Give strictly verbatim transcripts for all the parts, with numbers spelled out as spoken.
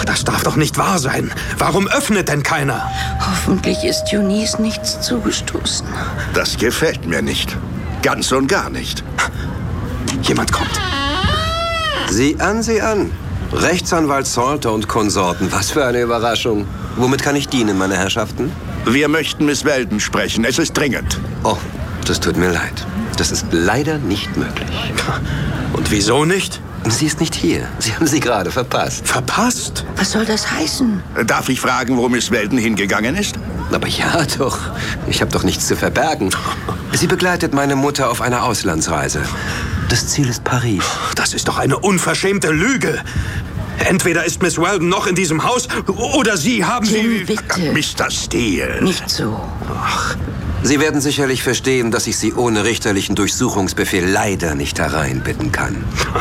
Das darf doch nicht wahr sein. Warum öffnet denn keiner? Hoffentlich ist Eunice nichts zugestoßen. Das gefällt mir nicht. Ganz und gar nicht. Jemand kommt. Sieh an, sieh an. Rechtsanwalt Salter und Konsorten. Was für eine Überraschung. Womit kann ich dienen, meine Herrschaften? Wir möchten Miss Weldon sprechen. Es ist dringend. Oh, das tut mir leid. Das ist leider nicht möglich. Und wieso nicht? Sie ist nicht hier. Sie haben sie gerade verpasst. Verpasst? Was soll das heißen? Darf ich fragen, wo Miss Weldon hingegangen ist? Aber ja doch. Ich habe doch nichts zu verbergen. Sie begleitet meine Mutter auf einer Auslandsreise. Das Ziel ist Paris. Das ist doch eine unverschämte Lüge. Entweder ist Miss Weldon noch in diesem Haus, oder Sie haben Jim, sie... bitte. Mister Steele. Nicht so. Ach, Sie werden sicherlich verstehen, dass ich Sie ohne richterlichen Durchsuchungsbefehl leider nicht hereinbitten kann.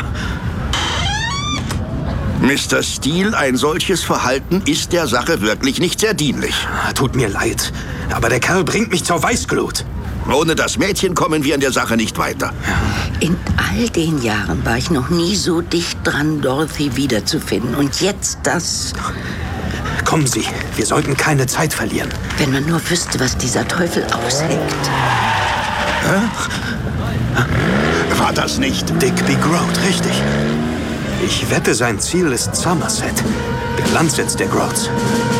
Mister Steele, ein solches Verhalten ist der Sache wirklich nicht sehr dienlich. Tut mir leid, aber der Kerl bringt mich zur Weißglut. Ohne das Mädchen kommen wir in der Sache nicht weiter. In all den Jahren war ich noch nie so dicht dran, Dorothy wiederzufinden. Und jetzt das. Kommen Sie, wir sollten keine Zeit verlieren. Wenn man nur wüsste, was dieser Teufel ausheckt. War das nicht? Digby Groat, richtig. Ich wette, sein Ziel ist Somerset, der Landsitz der Groats.